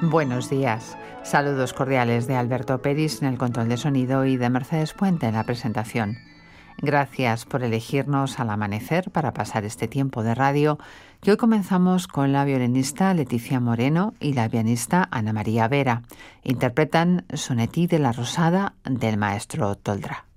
Buenos días. Saludos cordiales de Alberto Peris en el control de sonido y de Mercedes Puente en la presentación. Gracias por elegirnos al amanecer para pasar este tiempo de radio, que hoy comenzamos con la violinista Leticia Moreno y la pianista Ana María Vera. Interpretan Sonetí de la Rosada del maestro Toldrá.